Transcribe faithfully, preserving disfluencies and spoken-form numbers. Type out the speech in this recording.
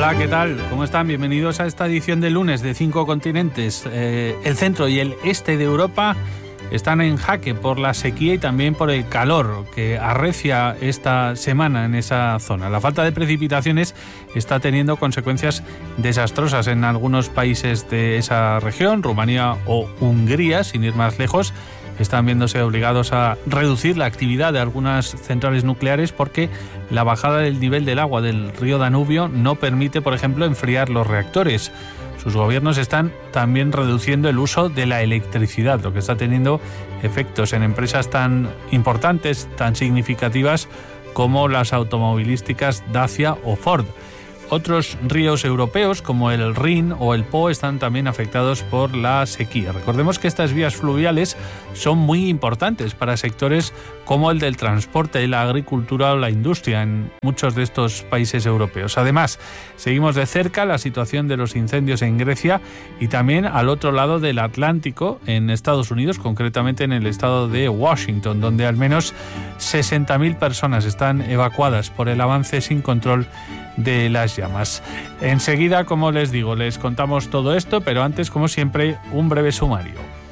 Hola, ¿qué tal? ¿Cómo están? Bienvenidos a esta edición de lunes de Cinco Continentes. Eh, el centro y el este de Europa están en jaque por la sequía y también por el calor que arrecia esta semana en esa zona. La falta de precipitaciones está teniendo consecuencias desastrosas en algunos países de esa región, Rumanía o Hungría, sin ir más lejos. Están viéndose obligados a reducir la actividad de algunas centrales nucleares porque la bajada del nivel del agua del río Danubio no permite, por ejemplo, enfriar los reactores. Sus gobiernos están también reduciendo el uso de la electricidad, lo que está teniendo efectos en empresas tan importantes, tan significativas como las automovilísticas Dacia o Ford. Otros ríos europeos como el Rin o el Po están también afectados por la sequía. Recordemos que estas vías fluviales son muy importantes para sectores como el del transporte, la agricultura o la industria en muchos de estos países europeos. Además, seguimos de cerca la situación de los incendios en Grecia y también al otro lado del Atlántico, en Estados Unidos, concretamente en el estado de Washington, donde al menos sesenta mil personas están evacuadas por el avance sin control de las llamas. Enseguida, como les digo, les contamos todo esto, pero antes, como siempre, un breve sumario.